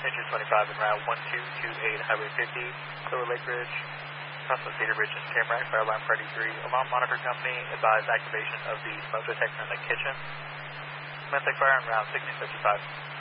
Engine 25 en route 1228 Highway 50, Lower Lake Ridge, crossing the Cedar Ridge and Tamarack, fire alarm priority 3. Alarm monitor company, advise activation of the smoke detector in the kitchen. Domestic fire en route 1655.